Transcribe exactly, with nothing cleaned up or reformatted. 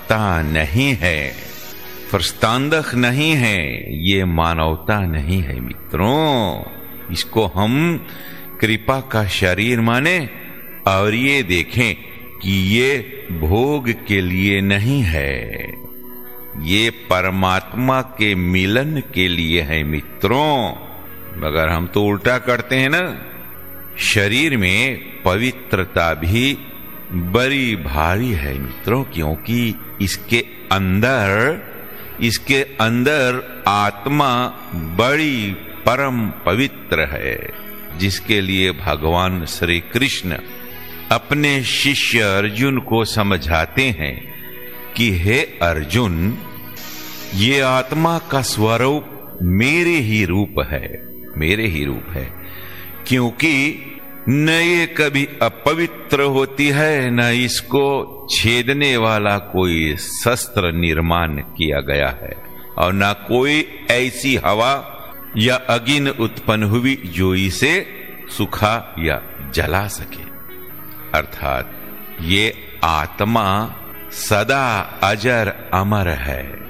सत्ता नहीं है, फर्स्तांदख नहीं है, ये मानवता नहीं है मित्रों। इसको हम कृपा का शरीर माने और ये देखें कि ये भोग के लिए नहीं है, ये परमात्मा के मिलन के लिए है मित्रों। मगर हम तो उल्टा करते हैं ना। शरीर में पवित्रता भी बड़ी भारी है मित्रों, क्योंकि इसके अंदर इसके अंदर आत्मा बड़ी परम पवित्र है, जिसके लिए भगवान श्री कृष्ण अपने शिष्य अर्जुन को समझाते हैं कि हे अर्जुन, ये आत्मा का स्वरूप मेरे ही रूप है, मेरे ही रूप है, क्योंकि न ये कभी अपवित्र होती है, न इसको छेदने वाला कोई शस्त्र निर्माण किया गया है, और न कोई ऐसी हवा या अग्नि उत्पन्न हुई जो इसे सुखा या जला सके। अर्थात ये आत्मा सदा अजर अमर है।